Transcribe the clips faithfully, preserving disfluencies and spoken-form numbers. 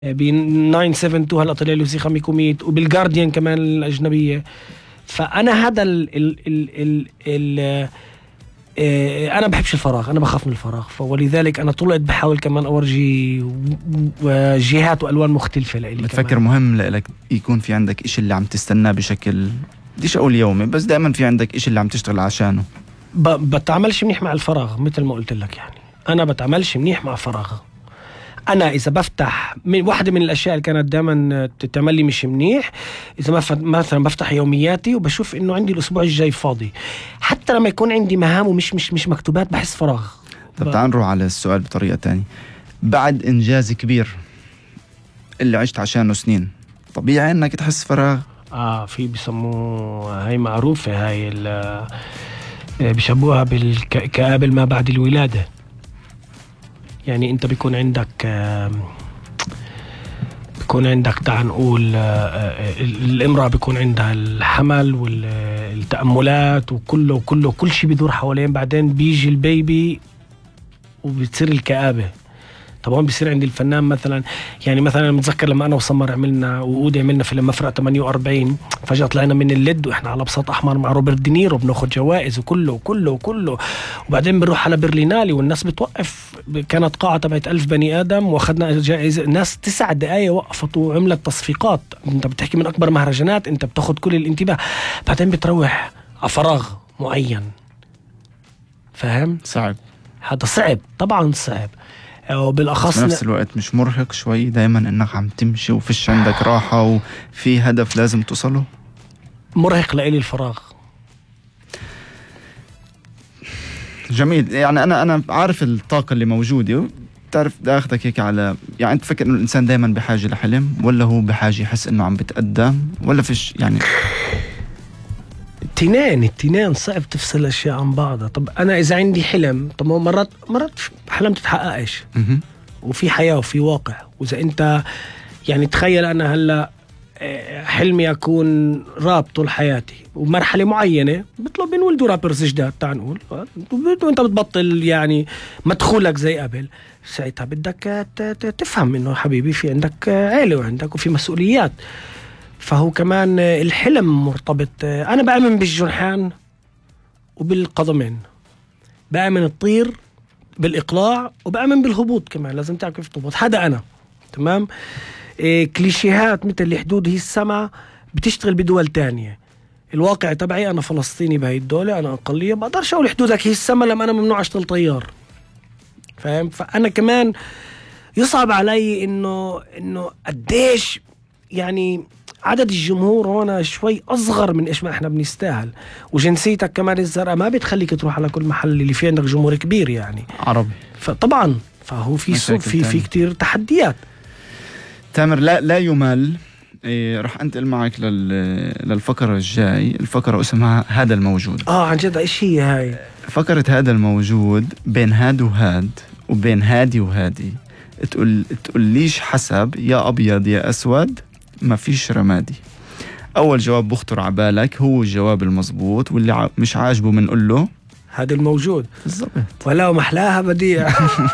ب تسعمية وسبعة وستين هلا طلع له سي خمسمية، وبالجارديان كمان الأجنبية. فأنا هذا ال ال ال ال ال إيه أنا بحبش الفراغ، أنا بخاف من الفراغ، فولذلك أنا طول الوقت بحاول كمان أورجي جهات وألوان مختلفة لإلي. بتفكر مهم لك يكون في عندك إشي اللي عم تستناه بشكل بديش أقول يومي، بس دائما في عندك إشي اللي عم تشتغل عشانه. بتعملش منيح مع الفراغ مثل ما قلت لك، يعني أنا بتعملش منيح مع فراغ. أنا إذا بفتح من واحدة من الأشياء اللي كانت دائما تعمل لي مش منيح، إذا مثلا بفتح يومياتي وبشوف إنه عندي الأسبوع الجاي فاضي، حتى لما يكون عندي مهام ومش مش مش مكتوبات بحس فراغ. طب تعال نروح على السؤال بطريقة تانية. بعد إنجاز كبير اللي عشت عشانه سنين، طبيعي إنك تحس فراغ. آه في بيسموه هاي معروفة، هاي بيشبوها بالكآبة ما بعد الولادة. يعني انت بيكون عندك بيكون عندك تعال نقول الامرأة بيكون عندها الحمل والتأملات وكله وكله كل شيء بيدور حوالين، بعدين بيجي البيبي وبتصير الكآبة. طبعا بيصير عندي الفنان مثلا، يعني مثلا متذكر لما انا وسمر عملنا وأودي عملنا فيلم مفرق ثمانية وأربعين، فجأة طلعنا من الليد واحنا على بساط احمر مع روبرت دينيرو بناخد جوائز وكله وكله وكله، وبعدين بنروح على برلينالي والناس بتوقف، كانت قاعة تبعت ألف بني ادم واخذنا جائزة، ناس تسع دقايق وقفت وعملت تصفيقات. انت بتحكي من اكبر مهرجانات، انت بتاخد كل الانتباه، بعدين بتروح على فراغ معين. فاهم؟ صعب، هذا صعب طبعا، صعب. وبالأخص في نفس الوقت مش مرهق شوي دايما انك عم تمشي وفيش عندك راحة وفي هدف لازم توصله؟ مرهق لإلي الفراغ. جميل. يعني انا انا عارف الطاقة اللي موجودة، بتعرف بدي اخذك هيك على، يعني انت فكر انه الانسان دايما بحاجة لحلم، ولا هو بحاجة يحس انه عم بتقدم، ولا فيش يعني التنين التنين صعب تفصل أشياء عن بعضها. طب أنا إذا عندي حلم، طب مرات مرات حلم تتحققش، وفي حياة وفي واقع. وإذا أنت يعني تخيل أنا هلا حلمي أكون راب طول حياتي، ومرحلة معينة بطلب من ولده رابرز جداد تعال نقول، وأنت بتبطل يعني مدخولك زي قبل، ساعتها بدك تفهم إنه حبيبي في عندك عيلة وعندك وفي مسؤوليات. فهو كمان الحلم مرتبط. أنا بأمن بالجنحان وبالقدمين، بأمن الطير بالإقلاع، وبأمن بالهبوط كمان، لازم تعرف كيف تهبط. هذا أنا تمام. إيه كليشيهات مثل الحدود هي السماء بتشتغل بدول تانية. الواقع تبعي أنا فلسطيني بهاي الدولة، أنا أقلية، بقدرش أقول حدودك هي السماء لما أنا ممنوع أشتغل طيار. فاهم؟ فأنا كمان يصعب علي إنه إنه قديش يعني عدد الجمهور هنا شوي أصغر من إيش ما إحنا بنستاهل، وجنسيتك كمان الزرقاء ما بتخليك تروح على كل محل اللي فيه عندك جمهور كبير يعني عربي. فطبعا فهو في سوق في في كتير تحديات. تامر لا لا يمل. إيه رح انتقل معك لل للفقرة الجاي، الفقرة اسمها هذا الموجود. اه عن جد ايش هي هاي؟ فقرة هذا الموجود بين هاد وهاد وبين هادي وهادي، تقول تقول ليش حسب يا ابيض يا اسود ما فيش رمادي. اول جواب بخطر عبالك هو الجواب المزبوط، واللي ع... مش عاجبه بنقول له هذا الموجود بالضبط، ولو محلاها بديع.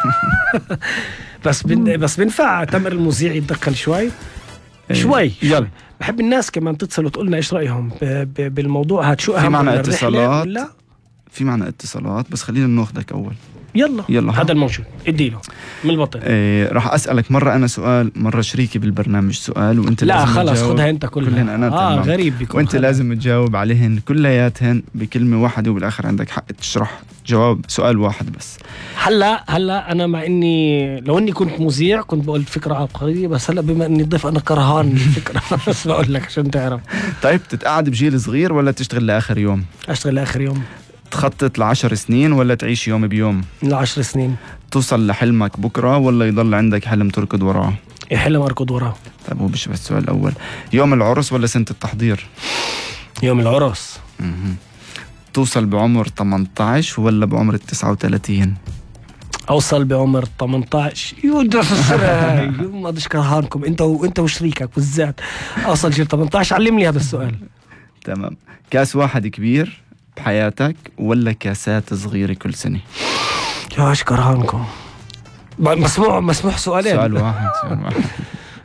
بس بن... بس بنفع تامر المذيع يتدخل شوي شوي يلا. بحب الناس كمان تتصل وتقولنا ايش رايهم ب... ب... بالموضوع هاد. شو في معنا اتصالات ولا؟ في معنا اتصالات، بس خلينا ناخذك اول. يلا يلا هذا الموجود اديله من البطل. إيه راح اسالك مره انا سؤال، مره شريكي بالبرنامج سؤال، وانت لا لازم خلص خدها انت كلها, كلها أنا اه تمام. غريب بيكون، وانت لازم تجاوب عليهن كلياتهن بكلمه واحده، وبالاخر عندك حق تشرح جواب سؤال واحد بس. هلا هلا انا مع اني لو اني كنت مذيع كنت بقول فكره عبقريه، بس هلا بما اني ضيف انا كرهان الفكره. بس بقول لك عشان تعرف. طيب تتقعد بجيل صغير ولا تشتغل لاخر يوم؟ اشتغل لاخر يوم. تخطط لعشر سنين ولا تعيش يوم بيوم؟ لعشر سنين. توصل لحلمك بكرة ولا يضل عندك حلم تركض وراه؟ حلم أركض وراه. طيب هو بيشبه السؤال الأول. يوم العرس ولا سنة التحضير؟ يوم العرس. م-م. توصل بعمر ثمانية عشر ولا بعمر التسعة وثلاثين؟ أوصل بعمر ثمانية عشر. يودرس السنة ما بديش كرهانكم أنت وأنت وشريكك بالذات. أوصل جيل ثمانية عشر. علم لي هذا السؤال. تمام. كاس واحد كبير بحياتك ولا كاسات صغيرة كل سنة؟ يا ايش كرهانكم. مسموح مسموح سؤالين. سؤال واحد سؤال واحد